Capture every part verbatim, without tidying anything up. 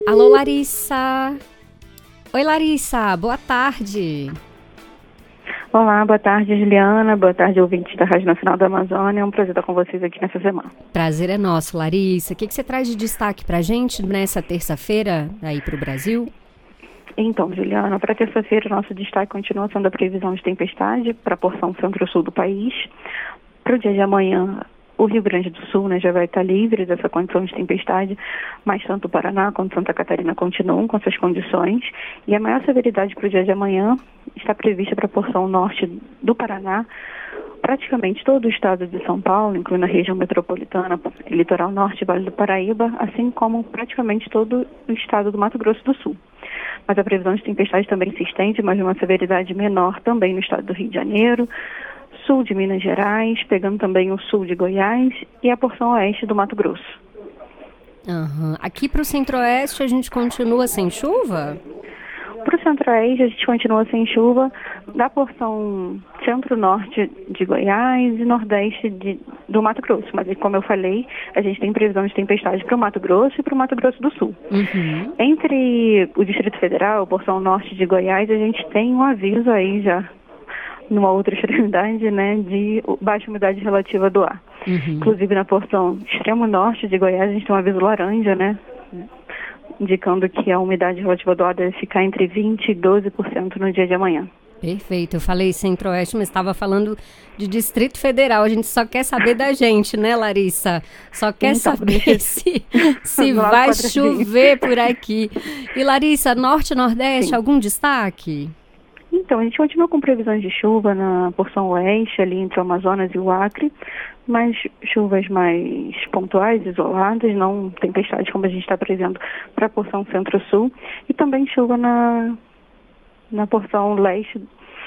Alô, Larissa. Oi, Larissa, boa tarde. Olá, boa tarde, Juliana. Boa tarde, ouvintes da Rádio Nacional da Amazônia. É um prazer estar com vocês aqui nessa semana. Prazer é nosso, Larissa. O que, que você traz de destaque para a gente nessa terça-feira aí para o Brasil? Então, Juliana, para terça-feira, nosso destaque continua sendo a previsão de tempestade para a porção centro-sul do país. Para o dia de amanhã, o Rio Grande do Sul, né, já vai estar livre dessa condição de tempestade, mas tanto o Paraná quanto Santa Catarina continuam com essas condições. E a maior severidade para o dia de amanhã está prevista para a porção norte do Paraná, praticamente todo o estado de São Paulo, incluindo a região metropolitana, litoral norte e Vale do Paraíba, assim como praticamente todo o estado do Mato Grosso do Sul. Mas a previsão de tempestade também se estende, mas de uma severidade menor também no estado do Rio de Janeiro, sul de Minas Gerais, pegando também o sul de Goiás e a porção oeste do Mato Grosso. Uhum. Aqui para o centro-oeste a gente continua sem chuva? Para o centro-oeste a gente continua sem chuva, da porção centro-norte de Goiás e nordeste de, do Mato Grosso. Mas, como eu falei, a gente tem previsão de tempestade para o Mato Grosso e para o Mato Grosso do Sul. Uhum. Entre o Distrito Federal, a porção norte de Goiás, a gente tem um aviso aí já, numa outra extremidade, né, de baixa umidade relativa do ar. Uhum. Inclusive, na porção extremo norte de Goiás, a gente tem um aviso laranja, né, indicando que a umidade relativa do ar deve ficar entre vinte por cento e doze por cento no dia de amanhã. Perfeito, eu falei centro-oeste, mas estava falando de Distrito Federal. A gente só quer saber da gente, né, Larissa? Só quer então, saber se, se vai chover por aqui. E, Larissa, norte e nordeste, Sim. algum destaque? Então, a gente continua com previsões de chuva na porção oeste, ali entre o Amazonas e o Acre, mas chuvas mais pontuais, isoladas, não tempestades como a gente está prevendo para a porção centro-sul, e também chuva na, na porção leste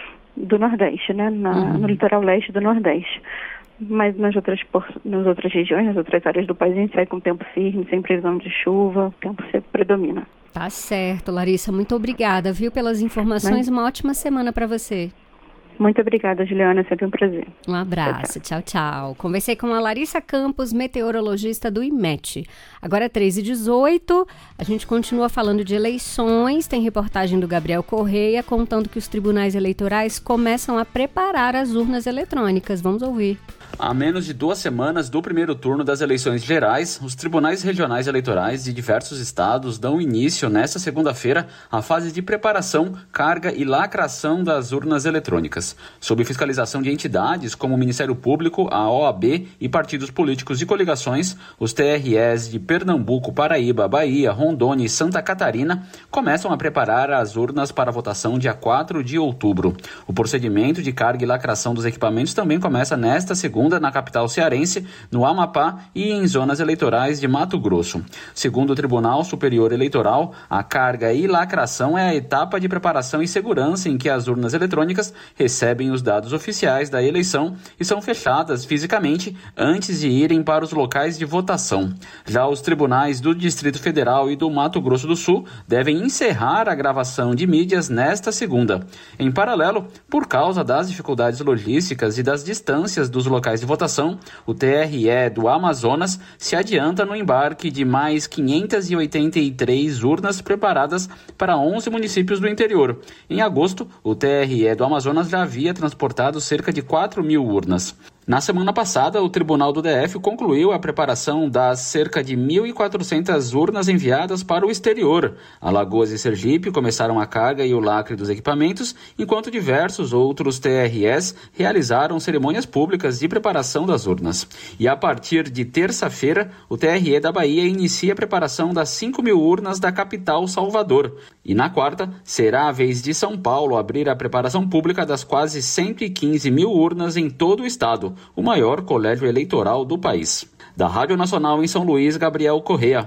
do Nordeste, né? Na, uhum. no litoral leste do Nordeste. Mas nas outras, nas outras regiões, nas outras áreas do país, a gente vai com tempo firme, sem previsão de chuva, o tempo seco predomina. Tá certo, Larissa. Muito obrigada, viu, pelas informações. Mas... Uma ótima semana para você. Muito obrigada, Juliana. É sempre um prazer. Um abraço. Tchau, tchau, tchau. Conversei com a Larissa Campos, meteorologista do I M E T. Agora é três e dezoito. A gente continua falando de eleições. Tem reportagem do Gabriel Correia contando que os tribunais eleitorais começam a preparar as urnas eletrônicas. Vamos ouvir. Há menos de duas semanas do primeiro turno das eleições gerais, os tribunais regionais eleitorais de diversos estados dão início, nesta segunda-feira, à fase de preparação, carga e lacração das urnas eletrônicas. Sob fiscalização de entidades como o Ministério Público, a O A B e partidos políticos e coligações, os T R Es de Pernambuco, Paraíba, Bahia, Rondônia e Santa Catarina começam a preparar as urnas para a votação dia quatro de outubro. O procedimento de carga e lacração dos equipamentos também começa nesta segunda na capital cearense, no Amapá e em zonas eleitorais de Mato Grosso. Segundo o Tribunal Superior Eleitoral, a carga e lacração é a etapa de preparação e segurança em que as urnas eletrônicas recebem os dados oficiais da eleição e são fechadas fisicamente antes de irem para os locais de votação. Já os tribunais do Distrito Federal e do Mato Grosso do Sul devem encerrar a gravação de mídias nesta segunda. Em paralelo, por causa das dificuldades logísticas e das distâncias dos locais de votação, o T R E do Amazonas se adianta no embarque de mais quinhentas e oitenta e três urnas preparadas para onze municípios do interior. Em agosto, o T R E do Amazonas já havia transportado cerca de quatro mil urnas. Na semana passada, o Tribunal do D F concluiu a preparação das cerca de mil e quatrocentas urnas enviadas para o exterior. Alagoas e Sergipe começaram a carga e o lacre dos equipamentos, enquanto diversos outros T R Es realizaram cerimônias públicas de preparação das urnas. E a partir de terça-feira, o T R E da Bahia inicia a preparação das cinco mil urnas da capital Salvador. E na quarta, será a vez de São Paulo abrir a preparação pública das quase cento e quinze mil urnas em todo o estado, o maior colégio eleitoral do país. Da Rádio Nacional em São Luís, Gabriel Correia.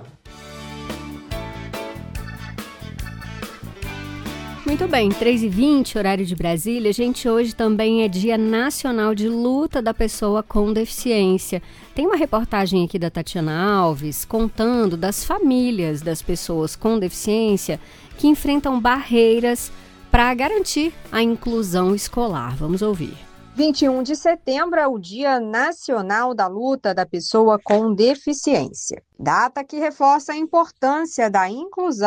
Muito bem, três e vinte, horário de Brasília. Gente, hoje também é Dia Nacional de Luta da Pessoa com Deficiência. Tem uma reportagem aqui da Tatiana Alves contando das famílias das pessoas com deficiência que enfrentam barreiras para garantir a inclusão escolar. Vamos ouvir. vinte e um de setembro é o Dia Nacional da Luta da Pessoa com Deficiência, data que reforça a importância da inclusão